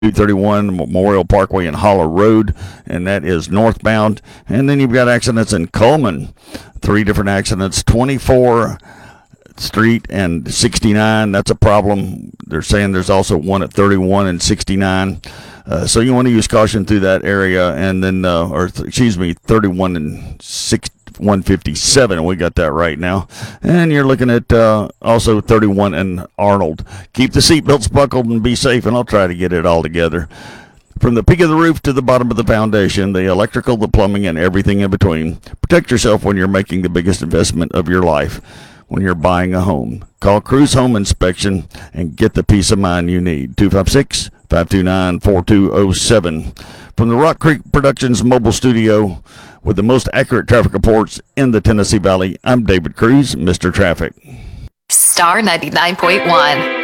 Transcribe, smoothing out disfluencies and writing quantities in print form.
231 Memorial Parkway and Holler Road, and that is northbound. And then you've got accidents in Coleman, 3 different accidents, 24 Street and 69. That's a problem. They're saying there's also one at 31 and 69. So you want to use caution through that area, and then, 31 and 157. We got that right now. And you're looking at also 31 and Arnold. Keep the seatbelts buckled and be safe, and I'll try to get it all together. From the peak of the roof to the bottom of the foundation, the electrical, the plumbing, and everything in between. Protect yourself when you're making the biggest investment of your life, when you're buying a home. Call Cruise Home Inspection and get the peace of mind you need. 256-529-4207. From the Rock Creek Productions mobile studio with the most accurate traffic reports in the Tennessee Valley, I'm David Cruz, Mr. Traffic. Star 99.1.